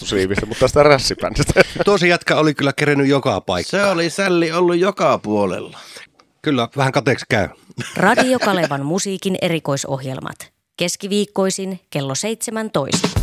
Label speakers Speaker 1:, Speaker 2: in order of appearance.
Speaker 1: puolustusliivistä, mutta tästä rässibändistä.
Speaker 2: Tosi jätkä oli kyllä kerennyt joka paikkaan.
Speaker 3: Se oli Sälli ollut joka puolella.
Speaker 2: Kyllä, vähän kateeksi käy.
Speaker 4: Radio Kalevan musiikin erikoisohjelmat. Keskiviikkoisin kello 17.